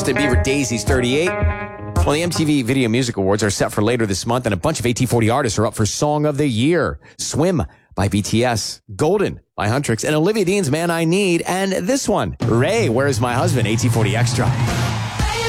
Justin Bieber, Daisy's 38. Well, the MTV Video Music Awards are set for later this month, and a bunch of AT40 artists are up for Song of the Year. Swim by BTS, Golden by Huntrix, and Olivia Dean's Man I Need, and this one, Ray, Where's My Husband, AT40 Extra.